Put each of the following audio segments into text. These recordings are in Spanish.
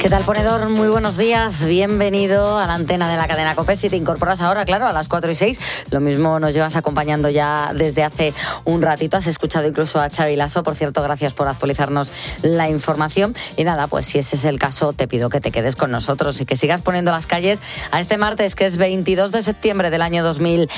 ¿Qué tal, ponedor? Muy buenos días, bienvenido a la antena de la cadena COPE. Si te incorporas ahora, claro, a las 4:06, lo mismo nos llevas acompañando ya desde hace un ratito. Has escuchado incluso a Xavi Lasso, por cierto, gracias por actualizarnos la información. Y nada, pues si ese es el caso, te pido que te quedes con nosotros y que sigas poniendo las calles a este martes, que es 22 de septiembre del año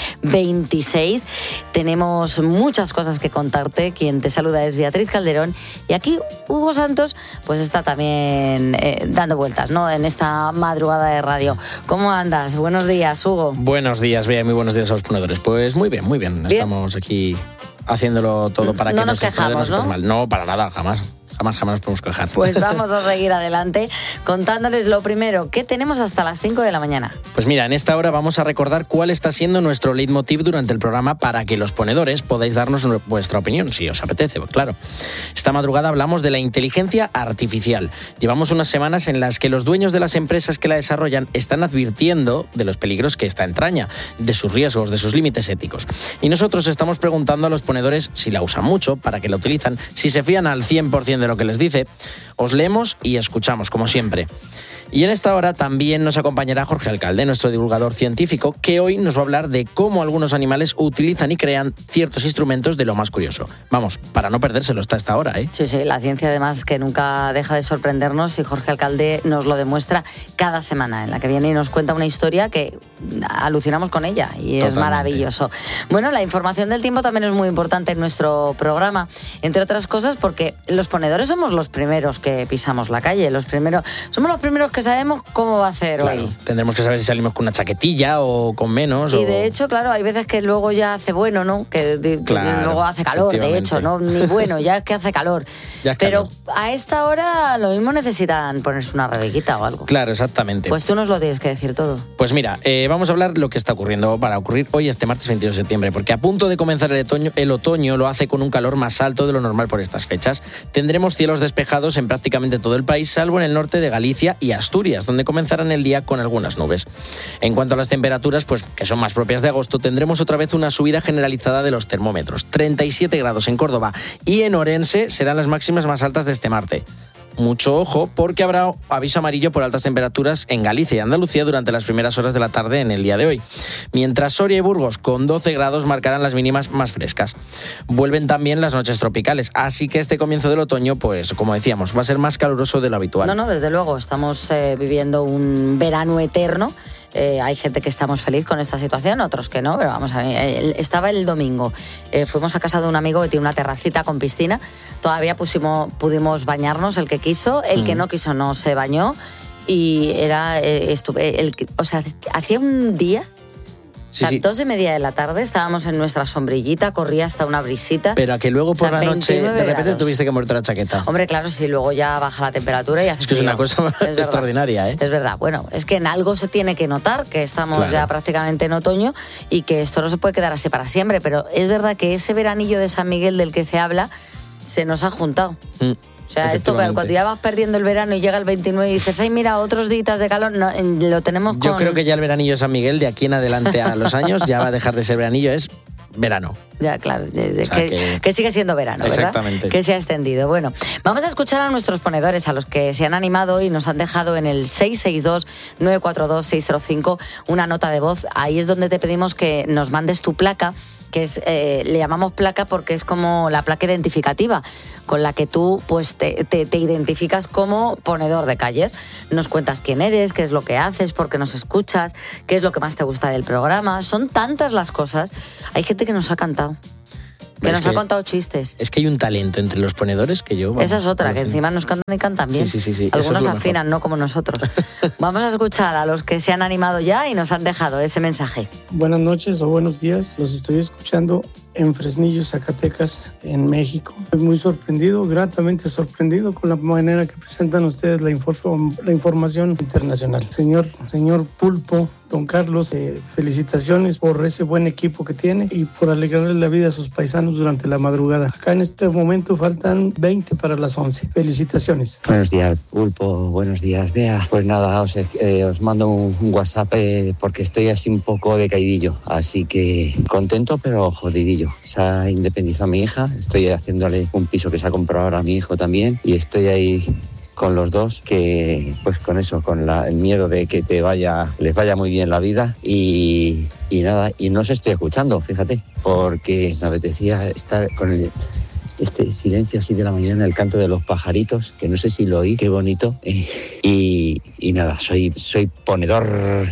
2026. Tenemos muchas cosas que contarte. Quien te saluda es Beatriz Calderón y aquí Hugo Santos pues está también dando vueltas, ¿no?, en esta madrugada de radio. ¿Cómo andas? Buenos días, Hugo. Buenos días, Bea, muy buenos días a los ponedores. Pues muy bien, muy bien. Estamos aquí haciéndolo todo para que no nos quejamos, ¿no? Mal. No, para nada, jamás nos podemos quejar. Pues vamos a seguir adelante contándoles lo primero. ¿Qué tenemos hasta las 5 de la mañana? Pues mira, en esta hora vamos a recordar cuál está siendo nuestro leitmotiv durante el programa para que los ponedores podáis darnos vuestra opinión, si os apetece, claro. Esta madrugada hablamos de la inteligencia artificial. Llevamos unas semanas en las que los dueños de las empresas que la desarrollan están advirtiendo de los peligros que esta entraña, de sus riesgos, de sus límites éticos. Y nosotros estamos preguntando a los ponedores si la usan mucho, para qué la utilizan, si se fían al 100% de lo que les dice. Os leemos y escuchamos, como siempre. Y en esta hora también nos acompañará Jorge Alcalde, nuestro divulgador científico, que hoy nos va a hablar de cómo algunos animales utilizan y crean ciertos instrumentos de lo más curioso. Vamos, para no perdérselo hasta esta hora, ¿eh? Sí, la ciencia además que nunca deja de sorprendernos y Jorge Alcalde nos lo demuestra cada semana, en la que viene y nos cuenta una historia que alucinamos con ella y Totalmente. Es maravilloso. Bueno, la información del tiempo también es muy importante en nuestro programa, entre otras cosas porque los ponedores somos los primeros que pisamos la calle, somos los primeros que sabemos cómo va a hacer hoy. Tendremos que saber si salimos con una chaquetilla o con menos. Y de hecho, claro, hay veces que luego ya hace bueno, ¿no? Que luego hace calor, de hecho, ¿no? Ni bueno, ya es que hace calor. Pero a esta hora lo mismo necesitan ponerse una rebequita o algo. Claro, exactamente. Pues tú nos lo tienes que decir todo. Pues mira, vamos a hablar lo que está ocurriendo para ocurrir hoy, este martes 22 de septiembre, porque a punto de comenzar el otoño lo hace con un calor más alto de lo normal por estas fechas. Tendremos cielos despejados en prácticamente todo el país, salvo en el norte de Galicia y Asturias, donde comenzarán el día con algunas nubes. En cuanto a las temperaturas, pues que son más propias de agosto, tendremos otra vez una subida generalizada de los termómetros. 37 grados en Córdoba y en Orense serán las máximas más altas de este martes. Mucho ojo, porque habrá aviso amarillo por altas temperaturas en Galicia y Andalucía durante las primeras horas de la tarde en el día de hoy. Mientras Soria y Burgos, con 12 grados, marcarán las mínimas más frescas. Vuelven también las noches tropicales, así que este comienzo del otoño, pues como decíamos, va a ser más caluroso de lo habitual. No, desde luego, estamos viviendo un verano eterno. Hay gente que estamos feliz con esta situación, otros que no, pero vamos a ver, estaba el domingo, fuimos a casa de un amigo que tiene una terracita con piscina, todavía pudimos bañarnos, el que quiso, el que no quiso no se bañó y era, hacía un día... Sí. 2:30 de la tarde, estábamos en nuestra sombrillita, corría hasta una brisita. Pero a que luego por la noche de repente grados. Tuviste que ponerte la chaqueta. Hombre, claro, sí, luego ya baja la temperatura y hace frío. Es una cosa extraordinaria, ¿eh? Es verdad, bueno, es que en algo se tiene que notar, que estamos ya prácticamente en otoño y que esto no se puede quedar así para siempre, pero es verdad que ese veranillo de San Miguel del que se habla se nos ha juntado. O sea, esto cuando ya vas perdiendo el verano y llega el 29 y dices, ay, mira, otros días de calor, no, lo tenemos con... Yo creo que ya el veranillo de San Miguel, de aquí en adelante a los años, ya va a dejar de ser veranillo, es verano. Ya, claro, que sigue siendo verano, ¿verdad? Exactamente. Que se ha extendido. Bueno, vamos a escuchar a nuestros ponedores, a los que se han animado y nos han dejado en el 662-942-605 una nota de voz. Ahí es donde te pedimos que nos mandes tu placa, que es, le llamamos placa porque es como la placa identificativa con la que tú pues te identificas como ponedor de calles. Nos cuentas quién eres, qué es lo que haces, por qué nos escuchas, qué es lo que más te gusta del programa. Son tantas las cosas. Hay gente que nos ha cantado. Que nos ha contado chistes. Es que hay un talento entre los ponedores que yo... Esa es otra, que encima nos cantan y cantan bien. Sí. Algunos afinan, no como nosotros. Vamos a escuchar a los que se han animado ya y nos han dejado ese mensaje. Buenas noches o buenos días. Los estoy escuchando en Fresnillo, Zacatecas, en México. Estoy muy sorprendido, gratamente sorprendido con la manera que presentan ustedes la información internacional. Señor Pulpo, don Carlos, felicitaciones por ese buen equipo que tiene y por alegrarle la vida a sus paisanos durante la madrugada. Acá en este momento faltan 20 para las 11. Felicitaciones. Buenos días, Pulpo. Buenos días, Bea. Pues nada, os mando un WhatsApp porque estoy así un poco decaidillo. Así que contento, pero jodidillo. Se ha independizado mi hija. Estoy haciéndole un piso que se ha comprado ahora a mi hijo también. Y estoy ahí con los dos, que pues con eso, con el miedo de que les vaya muy bien la vida y nada, y no os estoy escuchando, fíjate, porque me apetecía estar con este silencio así de la mañana, el canto de los pajaritos, que no sé si lo oí, qué bonito. Y nada, soy ponedor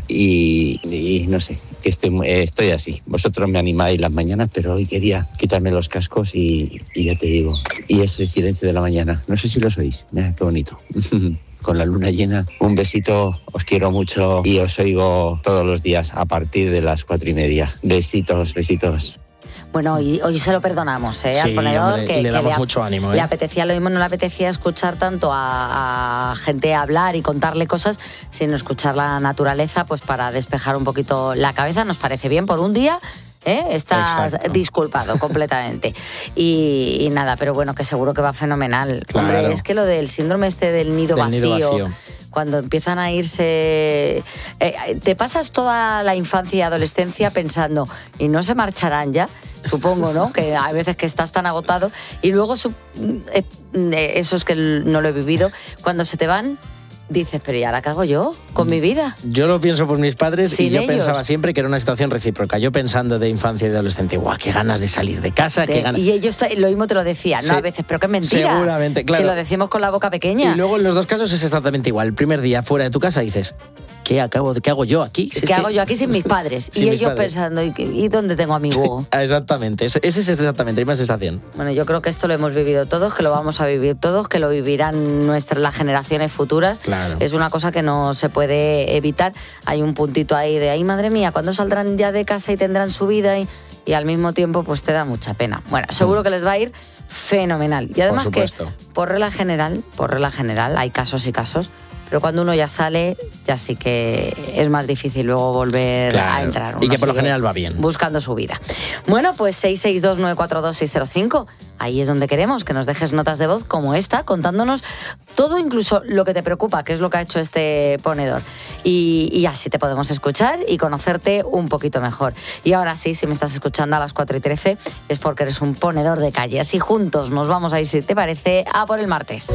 y no sé, que estoy así. Vosotros me animáis las mañanas, pero hoy quería quitarme los cascos y ya te digo, y ese silencio de la mañana, no sé si lo oís, mira qué bonito. Con la luna llena, un besito, os quiero mucho y os oigo todos los días a partir de las 4:30. Besitos, besitos. Bueno, hoy se lo perdonamos, Sí, al ponedor, hombre, que y le damos mucho ánimo. Le apetecía lo mismo, no le apetecía escuchar tanto a gente hablar y contarle cosas, sino escuchar la naturaleza, pues para despejar un poquito la cabeza. Nos parece bien por un día. Estás disculpado completamente. Y nada, pero bueno, que seguro que va fenomenal. Claro. Hombre, es que lo del síndrome del nido vacío, cuando empiezan a irse... te pasas toda la infancia y adolescencia pensando, ¿y no se marcharán ya? Supongo, ¿no? Que hay veces que estás tan agotado y luego, eso es que no lo he vivido, cuando se te van... Dices, pero ¿y ahora qué hago yo con mi vida? Yo lo pienso por mis padres y yo ellos pensaba siempre que era una situación recíproca. Yo pensando de infancia y de adolescente, ¡guau, qué ganas de salir de casa! Qué ganas... Y ellos lo mismo te lo decían, ¿no? A veces, pero qué mentira. Seguramente, claro. Si lo decimos con la boca pequeña. Y luego en los dos casos es exactamente igual. El primer día fuera de tu casa dices, ¿qué hago yo aquí? ¿Qué hago yo aquí sin mis padres? Y ellos pensando, ¿y dónde tengo a mi Hugo? Exactamente, ese es exactamente la misma sensación. Bueno, yo creo que esto lo hemos vivido todos, que lo vamos a vivir todos, que lo vivirán las generaciones futuras. Claro. Es una cosa que no se puede evitar. Hay un puntito ahí de, ay, madre mía, ¿cuándo saldrán ya de casa y tendrán su vida? Y al mismo tiempo, pues te da mucha pena. Bueno, seguro que les va a ir fenomenal. Y además que, por regla general, hay casos y casos, pero cuando uno ya sale, ya sí que es más difícil luego volver a entrar. Y que por lo general va bien. Buscando su vida. Bueno, pues 662-942-605. Ahí es donde queremos que nos dejes notas de voz como esta, contándonos todo, incluso lo que te preocupa, que es lo que ha hecho este ponedor. Y así te podemos escuchar y conocerte un poquito mejor. Y ahora sí, si me estás escuchando a las 4:13, es porque eres un ponedor de calle. Así juntos nos vamos a ir, si te parece, a por el martes.